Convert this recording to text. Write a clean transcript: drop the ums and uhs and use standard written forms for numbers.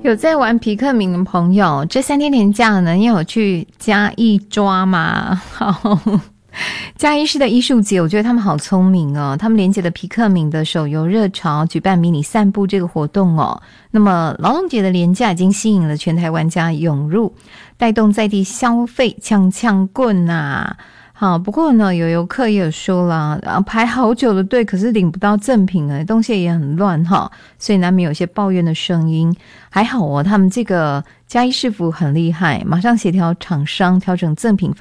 有在玩皮克敏的朋友，这3天连假呢，你有去嘉义抓吗？好，嘉义市的艺术节，我觉得他们好聪明哦，他们连接了皮克敏的手游热潮，举办迷你散步这个活动哦。那么劳动节的连假已经吸引了全台玩家涌入，带动在地消费，呛棍啊。好，不过呢，有游客也有说啦，排好久的队，可是领不到赠品东西也很乱哈，所以难免有些抱怨的声音。还好哦，他们这个嘉义市府很厉害，马上协调厂商调整赠品